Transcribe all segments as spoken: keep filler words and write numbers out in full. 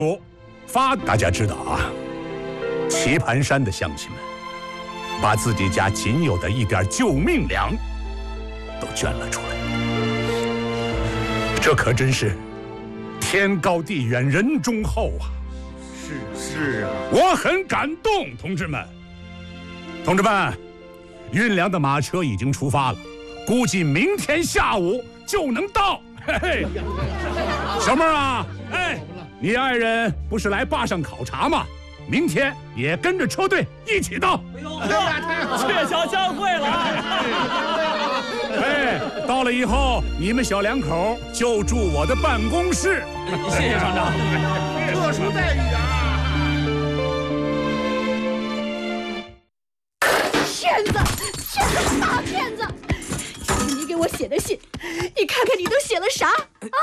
哦，发大家知道啊，棋盘山的乡亲们把自己家仅有的一点救命粮都捐了出来，这可真是天高地远人中厚啊！ 是是啊， 我很感动，同志们。同志们，运粮的马车已经出发了，估计明天下午就能到。嘿嘿，小妹儿啊，哎，你爱人不是来坝上考察吗？明天也跟着车队一起到。 哎呦，鹊桥相会了！ 哎，到了以后，你们小两口就住我的办公室。 谢谢厂长， 特殊待遇啊！ 骗子，骗子，大骗子！这是你给我写的信，你看看你都写了啥啊？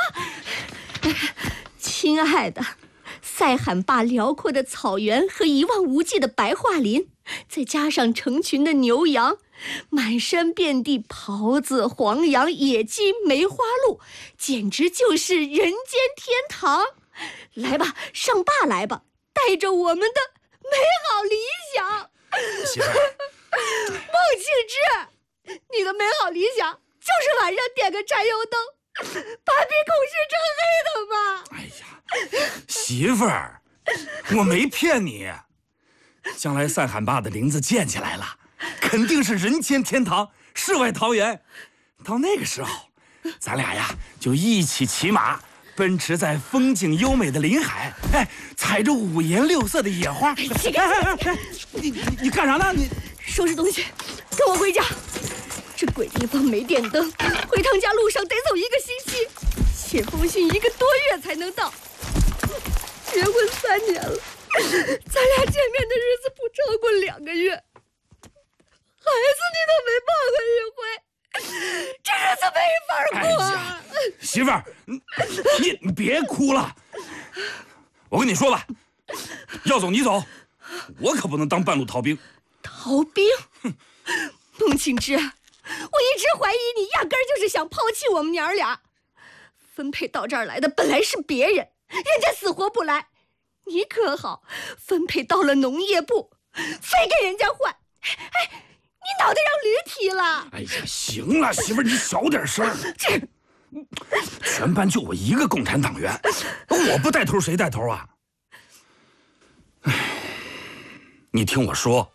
亲爱的，塞罕坝辽阔的草原和一望无际的白桦林，再加上成群的牛羊，满山遍地狍子、黄杨、野鸡、梅花鹿，简直就是人间天堂。来吧，上坝来吧，带着我们的美好理想。 媳妇儿， 孟庆之，你的美好理想就是晚上点个柴油灯，把鼻孔是成黑的吗？ 哎呀，媳妇儿，我没骗你。将来塞罕坝的林子建起来了，肯定是人间天堂，世外桃源。到那个时候，咱俩呀就一起骑马，奔驰在风景优美的林海，哎，踩着五颜六色的野花。哎哎哎，你你你干啥呢？你收拾东西，跟我回家。这鬼地方没电灯，回趟家路上得走一个星期，写封信一个多月才能到。结婚三年了，咱俩见面的日子不超过两个月，孩子你都没抱过一回，这日子没法过。 哎呀，媳妇儿，你你你别哭了。我跟你说吧，要走你走，我可不能当半路逃兵。 逃兵？孟庆之，我一直怀疑你压根儿就是想抛弃我们娘儿俩。分配到这儿来的本来是别人，人家死活不来。你可好，分配到了农业部，非给人家换。哎，你脑袋让驴踢了！ 哎呀，行了，媳妇儿，你小点声。 这全班就我一个共产党员，我不带头谁带头啊？哎，你听我说，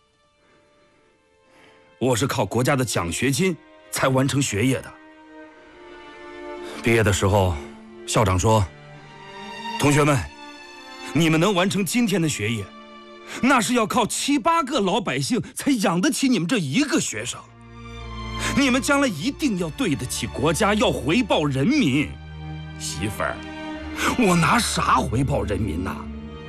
我是靠国家的奖学金才完成学业的。毕业的时候，校长说：“同学们，你们能完成今天的学业，那是要靠七八个老百姓才养得起你们这一个学生。你们将来一定要对得起国家，要回报人民。”媳妇儿，我拿啥回报人民呐？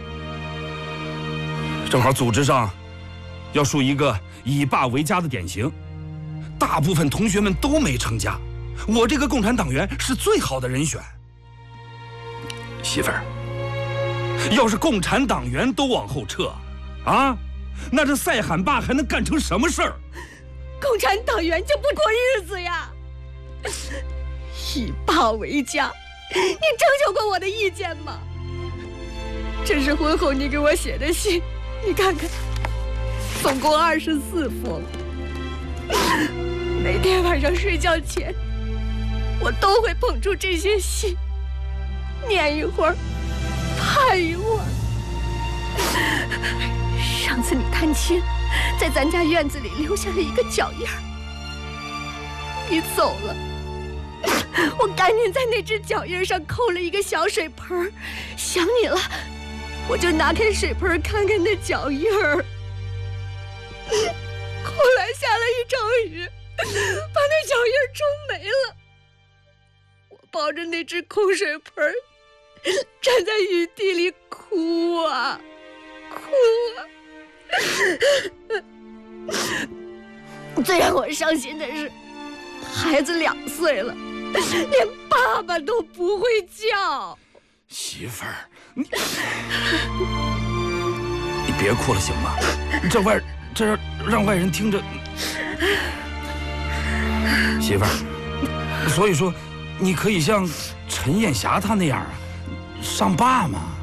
正好组织上要树一个以坝为家的典型，大部分同学们都没成家，我这个共产党员是最好的人选。媳妇儿，要是共产党员都往后撤，啊，那这塞罕坝还能干成什么事儿？ 共产党员就不过日子呀！以坝为家，你征求过我的意见吗？这是婚后你给我写的信，你看看，总共二十四封。每天晚上睡觉前，我都会捧出这些信，念一会儿，盼一会儿。上次你探亲，在咱家院子里留下了一个脚印儿。你走了，我赶紧在那只脚印上扣了一个小水盆，想你了，我就拿开水盆看看那脚印儿。后来下了一场雨，把那脚印冲没了。我抱着那只空水盆，站在雨地里哭啊哭啊。最让我伤心的是，孩子两岁了，连爸爸都不会叫。 媳妇儿，你你别哭了行吗？这外这让外人听着。媳妇儿，所以说，你可以像陈艳霞她那样啊，上坝嘛。